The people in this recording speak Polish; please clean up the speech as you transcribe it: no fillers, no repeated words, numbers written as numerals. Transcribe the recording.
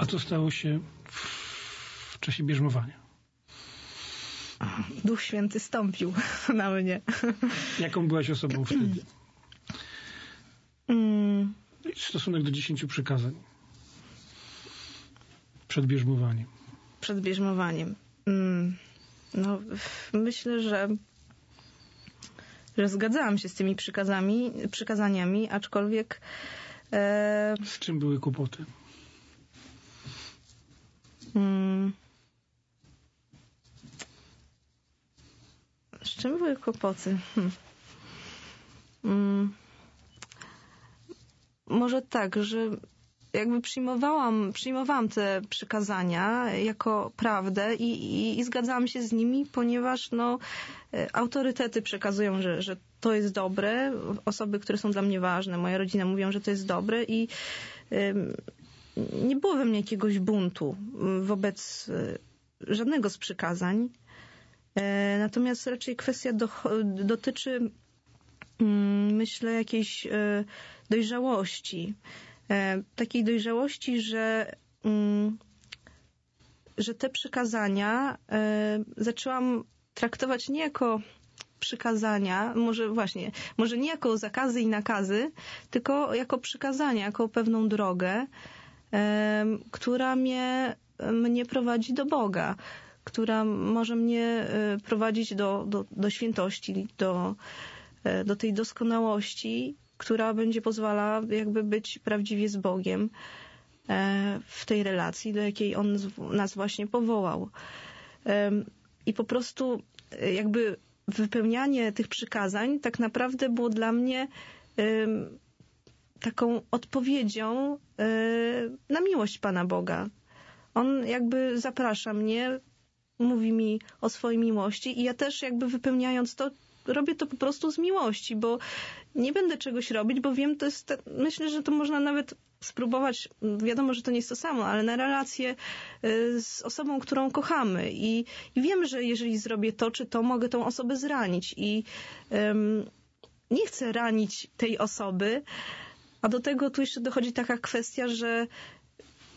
A co stało się w czasie bierzmowania? Duch Święty stąpił na mnie. Jaką byłaś osobą wtedy? Stosunek do 10 przykazań. Przed bierzmowaniem. Przed bierzmowaniem. No, myślę, że zgadzałam się z tymi przykazaniami, aczkolwiek... Z czym były kłopoty? Z czym były kłopoty? Może tak, że jakby przyjmowałam te przykazania jako prawdę i zgadzałam się z nimi, ponieważ autorytety przekazują, że to jest dobre, osoby, które są dla mnie ważne, moja rodzina mówią, że to jest dobre i nie było we mnie jakiegoś buntu wobec żadnego z przykazań. Natomiast raczej kwestia dotyczy, myślę, jakiejś dojrzałości. Takiej dojrzałości, że te przykazania zaczęłam traktować nie jako przykazania, może nie jako zakazy i nakazy, tylko jako przykazania, jako pewną drogę, która mnie prowadzi do Boga, która może mnie prowadzić do świętości, do tej doskonałości, która będzie pozwalała jakby być prawdziwie z Bogiem w tej relacji, do jakiej On nas właśnie powołał. I po prostu jakby wypełnianie tych przykazań tak naprawdę było dla mnie taką odpowiedzią na miłość Pana Boga. On jakby zaprasza mnie, mówi mi o swojej miłości i ja też jakby wypełniając to, robię to po prostu z miłości, bo nie będę czegoś robić, bo wiem, myślę, że to można nawet spróbować, wiadomo, że to nie jest to samo, ale na relację z osobą, którą kochamy i wiem, że jeżeli zrobię to czy to, mogę tą osobę zranić i nie chcę ranić tej osoby, a do tego tu jeszcze dochodzi taka kwestia, że